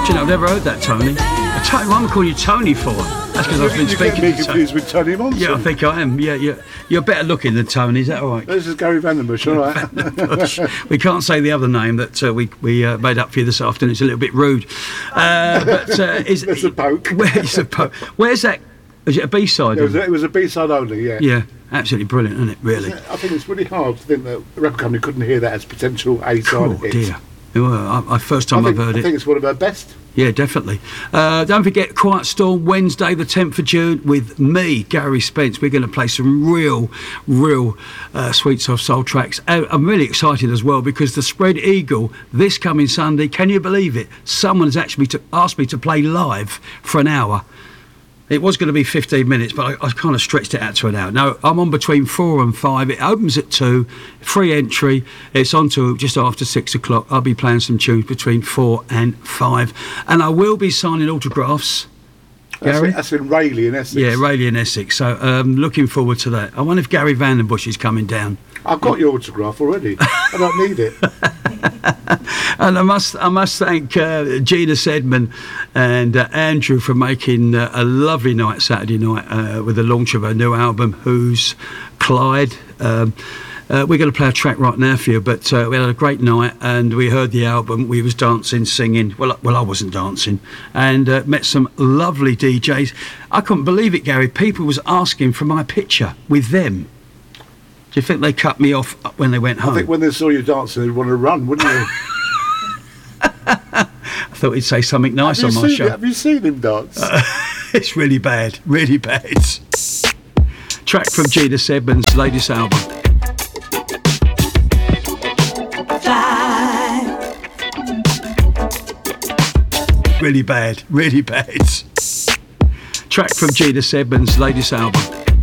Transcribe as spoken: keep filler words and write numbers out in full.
Do you know, I've never heard that, Tony. Tony, why am I calling you Tony for? That's because I've been you speaking get me to confused Tony. with Tony Monson. Yeah, I think I am. Yeah, you're, you're better looking than Tony. Is that all right? This is Gary Vandenbush, all right. We can't say the other name that uh, we we uh, made up for you this afternoon. It's a little bit rude. Uh, but uh, is There's a poke. Where's the poke? Where's that? Is it a B-side? It was, a, it was a B-side only, yeah. Yeah, absolutely brilliant, isn't it? Really. I think it's really hard to think that the record company couldn't hear that as potential A-side Oh hit. dear. Well, I, I first time I think, I've heard I it. think it's one of her best. Yeah, definitely. Uh, don't forget Quiet Storm, Wednesday the tenth of June with me, Gary Spence. We're going to play some real, real uh, sweet soft soul tracks. Uh, I'm really excited as well because the Spread Eagle this coming Sunday, can you believe it? Someone has actually to, asked me to play live for an hour. It was going to be fifteen minutes, but I, I kind of stretched it out to an hour. No, I'm on between four and five. It opens at two, free entry. It's on to just after six o'clock. I'll be playing some tunes between four and five. And I will be signing autographs. That's Gary? in, that's in Rayleigh in Essex. Yeah, Rayleigh in Essex. So um, looking forward to that. I wonder if Gary Vandenbush is coming down. I've got your autograph already. I don't need it. And I must, I must thank uh, Gina Sedman and uh, Andrew for making uh, a lovely night Saturday night uh, with the launch of her new album, Who's Clyde. Um, uh, we're going to play a track right now for you, but uh, we had a great night and we heard the album. We was dancing, singing. Well, well, I wasn't dancing, and uh, met some lovely D Js. I couldn't believe it, Gary. People was asking for my picture with them. Do you think they cut me off when they went home? I think when they saw you dancing, they'd want to run, wouldn't you? I thought he'd say something nice have on you my seen, show. Have you seen him dance? Uh, it's really bad, really bad. Track from Gina Sedman's latest album. Fly. Really bad, really bad. Track from Gina Sedman's latest album.